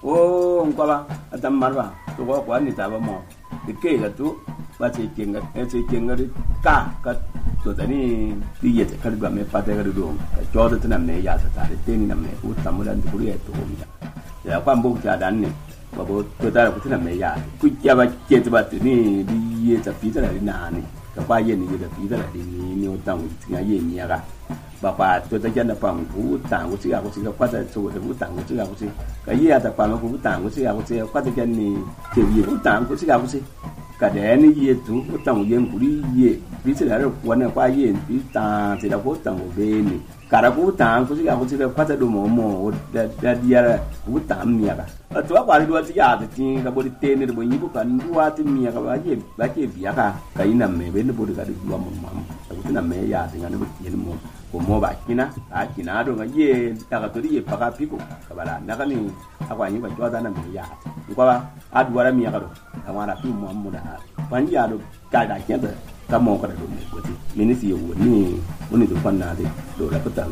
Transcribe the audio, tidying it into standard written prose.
o ngwa atam marwa to ko kwa ni ta ba mo de ke ga tu ba che kenga ka to tani ti ye te kali ba me pa te ga do ka cho de tana me ya ta de te ni na me u tam dan tu ri to mi ya kwa mbo ja dan ni ba bo to ta ku tana me ya ku ya ba che ta ba ni di ye ta pi ta ni na ni ka ba ye ni de pi ta ni o tang ti ga ye ni ya ga bà bà tôi ta dân là bằng vũ tàng của chị à của chị qua tại chỗ vũ tàng của chị à của chị cái gì à tại bằng vũ tàng của chị à của chị qua tại dân này thì gì vũ tàng của chị à của chị cả đẻ này gì chúng vũ tàng dân của đi gì ví dụ là quan là qua gì ví tàng thì là vũ tàng của bên này cả là vũ tàng của chị à của chị qua tại đồ mồ đã đi ra vũ tàng mía cả ở chỗ qua đi đua chị à thì cái body tên này body như cái đua thì mía cái bà chị bía cả cái nằm mẹ bên nó body cái đua mồm cái nằm mẹ ya thì nó body như mồm mo ba kina a kina do nga ye taka to ye paka piko kabala naka ni akwa nyi ba jwa na me ya ko ba adwara mi ya do amara fi mo mo da ban ya do ka da kenda ta mo ka do me ko ti minisi yo ni woni do fanna de do la ko ta